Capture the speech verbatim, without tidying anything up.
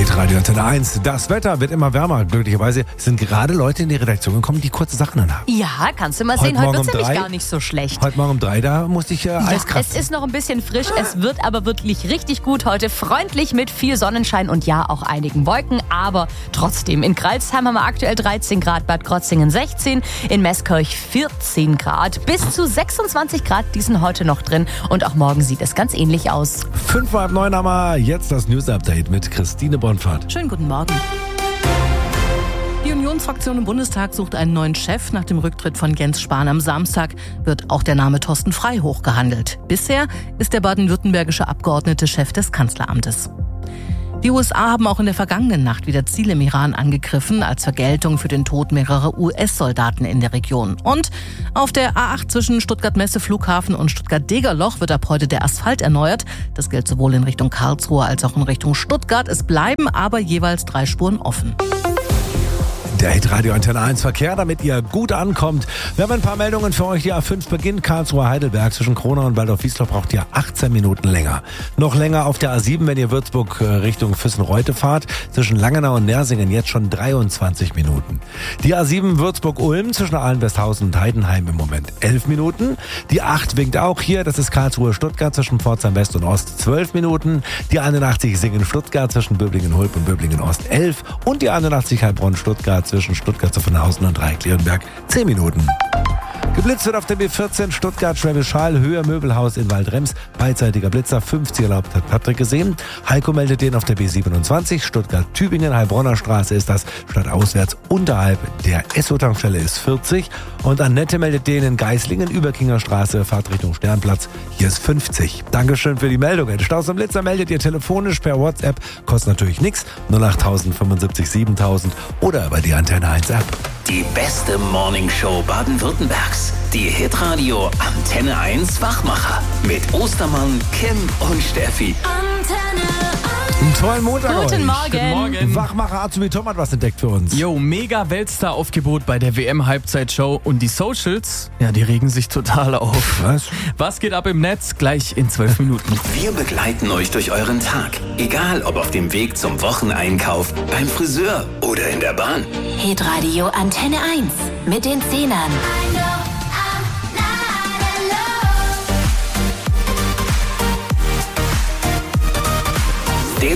Hitradio Antenne eins. Das Wetter wird immer wärmer. Glücklicherweise sind gerade Leute in die Redaktion gekommen, die kurze Sachen anhaben. Ja, kannst du mal sehen. Heute wird es nämlich gar nicht so schlecht. Heute Morgen um drei, da musste ich äh, ja, Eis kratzen. Es ist noch ein bisschen frisch. Es wird aber wirklich richtig gut heute. Freundlich mit viel Sonnenschein und ja, auch einigen Wolken. Aber trotzdem, in Crailsheim haben wir aktuell dreizehn Grad, Bad Krotzingen sechzehn, in Meßkirch vierzehn Grad. Bis zu sechsundzwanzig Grad, die sind heute noch drin. Und auch morgen sieht es ganz ähnlich aus. Fünf vor halb neun haben wir jetzt das News-Update mit Christine Bonfahrt. Schönen guten Morgen. Die Unionsfraktion im Bundestag sucht einen neuen Chef. Nach dem Rücktritt von Jens Spahn am Samstag wird auch der Name Thorsten Frey hochgehandelt. Bisher ist der baden-württembergische Abgeordnete Chef des Kanzleramtes. Die U S A haben auch in der vergangenen Nacht wieder Ziele im Iran angegriffen, als Vergeltung für den Tod mehrerer U S-Soldaten in der Region. Und auf der A acht zwischen Stuttgart-Messe-Flughafen und Stuttgart-Degerloch wird ab heute der Asphalt erneuert. Das gilt sowohl in Richtung Karlsruhe als auch in Richtung Stuttgart. Es bleiben aber jeweils drei Spuren offen. Der Hitradio Antenne eins Verkehr, damit ihr gut ankommt. Wir haben ein paar Meldungen für euch. Die A fünf beginnt Karlsruhe-Heidelberg zwischen Kronau und Waldorf-Wiesloch, braucht ihr achtzehn Minuten länger. Noch länger auf der A sieben, wenn ihr Würzburg Richtung Füssen-Reute fahrt. Zwischen Langenau und Nersingen jetzt schon dreiundzwanzig Minuten. Die A sieben Würzburg-Ulm zwischen Ahlen-Westhausen und Heidenheim im Moment elf Minuten. Die acht winkt auch hier, das ist Karlsruhe-Stuttgart zwischen Pforzheim West und Ost zwölf Minuten. Die einundachtzig Singen-Stuttgart zwischen Böblingen-Hulp und Böblingen-Ost elf. Und die einundachtzig Heilbronn-Stuttgart zwischen Stuttgart-Zuffenhausen und Rhein-Kleonberg zehn Minuten. Geblitzt wird auf der B vierzehn Stuttgart-Schwäbisch Hall, Höhe Möbelhaus in Waldrems. Beidseitiger Blitzer, fünfzig erlaubt, hat Patrick gesehen. Heiko meldet den auf der B siebenundzwanzig, Stuttgart-Tübingen, Heilbronner Straße ist das, stadtauswärts unterhalb der Esso-Tankstelle ist vierzig. Und Annette meldet den in Geislingen, Überkinger Straße, Fahrt Richtung Sternplatz, hier ist fünfzig. Dankeschön für die Meldung. Staus und Blitzer meldet ihr telefonisch per WhatsApp, kostet natürlich nichts, null acht fünfundsiebzig siebentausend oder über die Antenne eins App. Die beste Morningshow Baden-Württembergs. Die Hitradio Antenne eins Wachmacher. Mit Ostermann, Kim und Steffi. Antenne eins. Einen tollen Montag Guten euch. Morgen. Guten Morgen. Wachmacher Azubi Tom hat was entdeckt für uns. Jo, mega Weltstar-Aufgebot bei der W M-Halbzeitshow und die Socials, ja, die regen sich total auf. Was? Was geht ab im Netz? Gleich in zwölf Minuten. Wir begleiten euch durch euren Tag. Egal, ob auf dem Weg zum Wocheneinkauf, beim Friseur oder in der Bahn. Hitradio Antenne eins. Mit den Zehnern.